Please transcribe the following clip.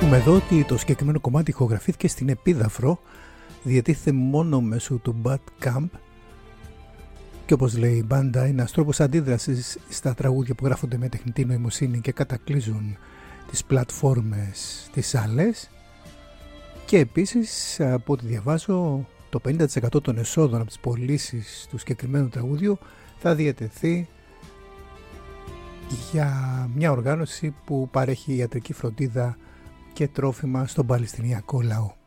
Πούμε εδώ ότι το συγκεκριμένο κομμάτι ηχογραφήθηκε στην Επίδαφρο, διατίθεται μόνο μέσω του Bandcamp και όπως λέει η μπάντα είναι ένας τρόπος αντίδρασης στα τραγούδια που γράφονται με τεχνητή νοημοσύνη και κατακλείζουν τις πλατφόρμες τις άλλες. Και επίσης από ό,τι διαβάζω το 50% των εσόδων από τις πωλήσεις του συγκεκριμένου τραγούδιου θα διατεθεί για μια οργάνωση που παρέχει ιατρική φροντίδα και τρόφιμα στον Παλαιστινιακό λαό.